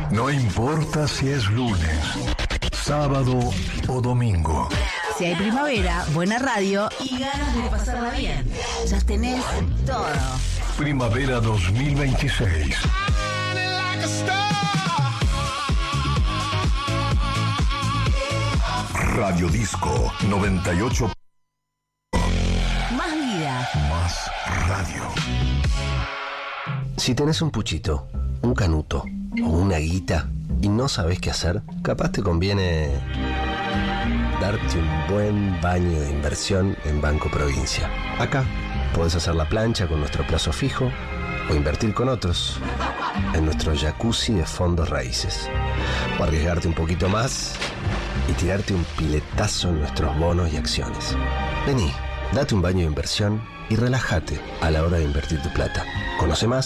No importa si es lunes, sábado o domingo. Si hay primavera, buena radio y ganas de pasarla bien, ya tenés todo. Primavera 2026. Radio Disco 98. Más vida. Más radio. Si tenés un puchito, un canuto o una guita y no sabés qué hacer, capaz te conviene darte un buen baño de inversión en Banco Provincia. Acá podés hacer la plancha con nuestro plazo fijo o invertir con otros en nuestro jacuzzi de fondos raíces. O arriesgarte un poquito más y tirarte un piletazo en nuestros bonos y acciones. Vení, date un baño de inversión y relájate a la hora de invertir tu plata. Conoce más